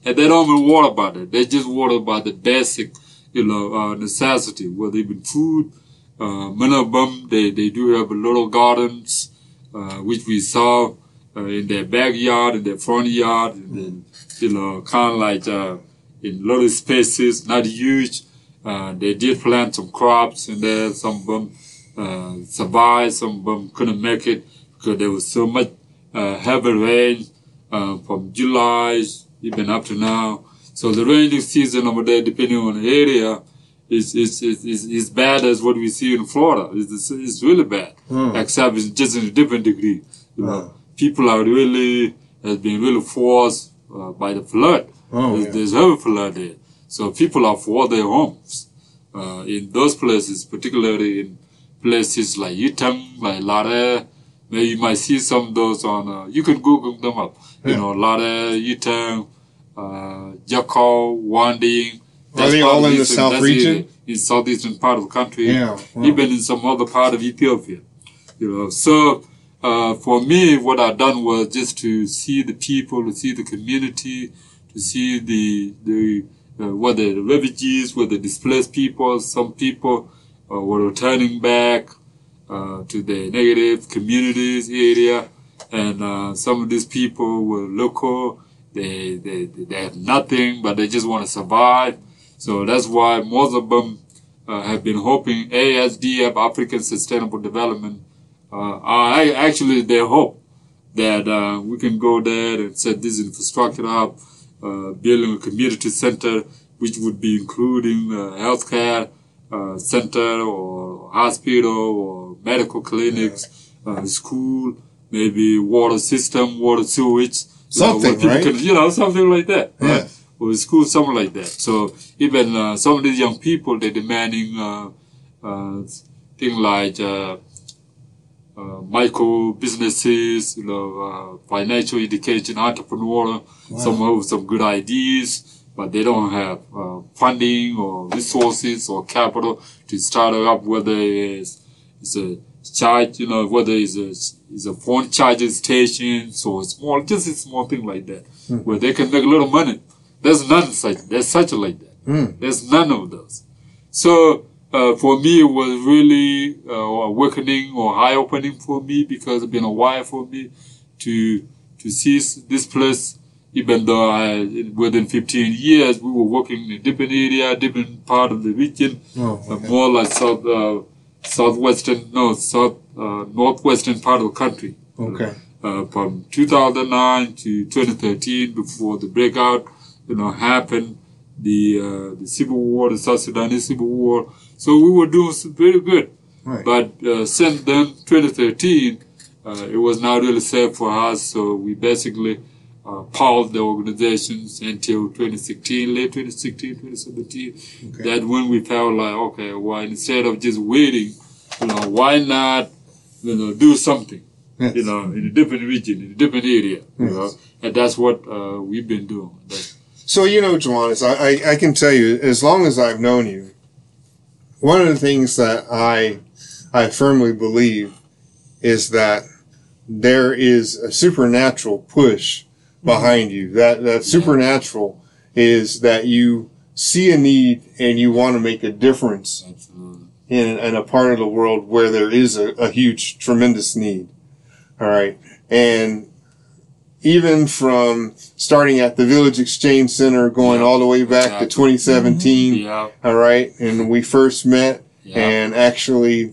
And they don't even worry about it. They just worry about the basic, necessity, whether even food. Many of them, they do have little gardens, which we saw in their backyard, in their front yard, and then, kind of like in little spaces, not huge. They did plant some crops in there. Some of them survived, some of them couldn't make it because there was so much heavy rain from July even up to now. So the rainy season over there, depending on the area, is bad as what we see in Florida. It's really bad, except it's just in a different degree. People are has been really forced by the flood. There's heavy flood there. So people are for their homes. In those places, particularly in places like Yutang, like Lare, where you might see some of those on, you can Google them up. Lare, Yutang, Jakau, Wanding. Are they all in the south region? In southeastern part of the country. Even in some other part of Ethiopia. So, for me, what I've done was just to see the people, to see the community, to see whether the refugees, whether displaced people, some people were returning back to their native communities area, and some of these people were local. They have nothing, but they just want to survive. So that's why most of them have been hoping ASDF, African Sustainable Development, actually they hope that we can go there and set this infrastructure up, building a community center, which would be including healthcare center or hospital or medical clinics, school, maybe water system, water sewage. Something, right? Something like that, right? Yeah. Or school, something like that. So even some of these young people, they're demanding things like micro businesses, financial education, entrepreneur. Some have some good ideas, but they don't have funding or resources or capital to start it up, whether it's a charge, whether it's a phone charging station, so just a small thing like that, where they can make a little money. There's such like that. There's none of those. So, for me, it was really awakening or eye-opening for me, because it's been a while for me to see this place. Even though within 15 years, we were working in a different area, different part of the region, more like northwestern part of the country. Okay. From 2009 to 2013, before the breakout, happened, the civil war, the South Sudanese civil war. So we were doing very good. Right. But since then, 2013, it was not really safe for us. So we basically paused the organizations until 2016, late 2016, 2017. Okay. That when we felt like, okay, well, instead of just waiting, why not, do something, Yes. in a different region, in a different area, and that's what we've been doing. So, Johannes, I can tell you, as long as I've known you, one of the things that I firmly believe is that there is a supernatural push behind you. That supernatural is that you see a need and you want to make a difference in a part of the world where there is a huge, tremendous need. All right. And even from starting at the Village Exchange Center, going all the way back to 2017, all right, and we first met, and actually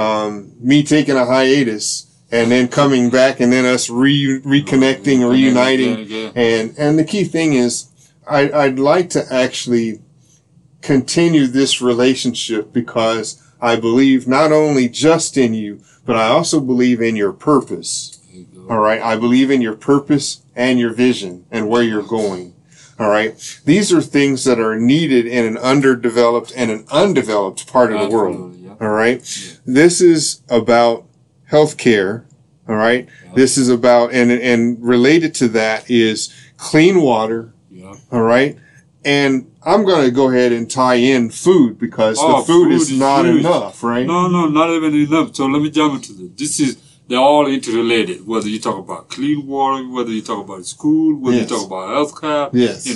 me taking a hiatus, and then coming back, and then us reconnecting, reuniting, and the key thing is, I'd like to actually continue this relationship, because I believe not only just in you, but I also believe in your purpose. All right. I believe in your purpose and your vision and where you're going. All right. These are things that are needed in an underdeveloped and an undeveloped part of the world. All right. This is about healthcare. All right. This is about, and related to that is clean water. All right. And I'm going to go ahead and tie in food, because the food is not enough, right? No, not even enough. So let me jump into this. They're all interrelated, whether you talk about clean water, whether you talk about school, whether you talk about healthcare. Yes.